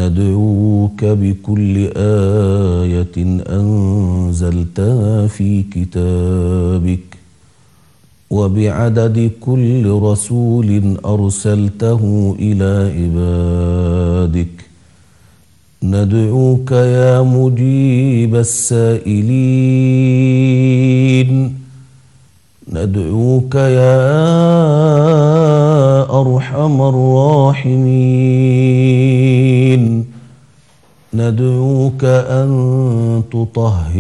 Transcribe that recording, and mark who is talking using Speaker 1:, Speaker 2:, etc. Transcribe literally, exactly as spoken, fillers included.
Speaker 1: ندعوك بكل آية أنزلتها في كتابك وبعدد كل رسول أرسلته إلى عبادك. ندعوك يا مجيب السائلين، ندعوك يا أرحم الراحمين، ندعوك أن تطهر